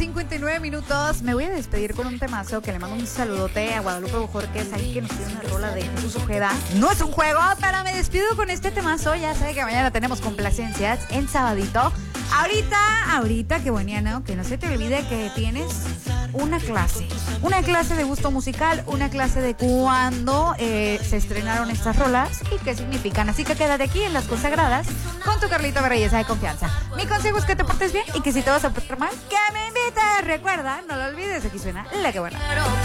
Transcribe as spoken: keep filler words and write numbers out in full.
cincuenta y nueve minutos. Me voy a despedir con un temazo que le mando un saludote a Guadalupe Bujorquez, ahí que nos tiene una rola de Jesús Ojeda. No es un juego, pero me despido con este temazo. Ya sabe que mañana tenemos complacencias en sabadito. Ahorita, ahorita, qué bueniano, que no se te olvide que tienes una clase. Una clase de gusto musical, una clase de cuándo eh, se estrenaron estas rolas y qué significan. Así que quédate aquí en Las Consagradas con tu Carlito Belleza de confianza. Mi consejo es que te portes bien y que si te vas a portar mal, que me invites. Recuerda, no lo olvides, aquí suena La Que Buena.